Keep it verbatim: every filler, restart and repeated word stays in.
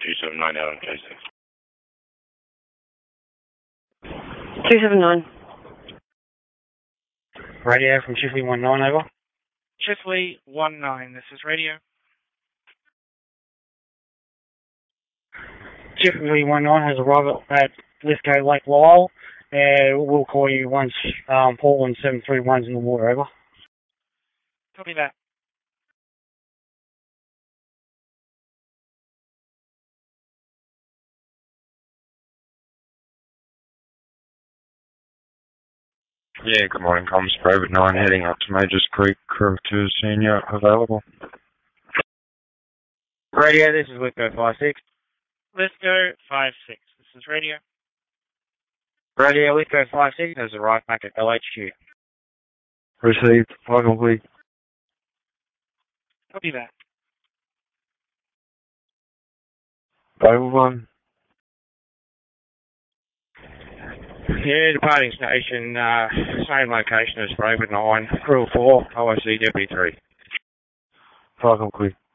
two seven nine out on K six. two seven nine. Radio from Chifley one nine, over. Chifley one nine, this is radio. Chifley one nine has arrived at Lithgow Lake Lyle, and we'll call you once um, Portland seven three one's in the water, over. Copy that. Yeah, good morning, comms. Private nine heading up to Majors Creek, crew two senior available. Radio, this is Lithgow five six. Lithgow five six, this is radio. Radio, Lithgow five six has arrived back at L H Q. Received. Flight complete. Copy that. Bible one. Yeah, departing station, uh, same location as Private nine, crew four, O I C Deputy three. Flight complete.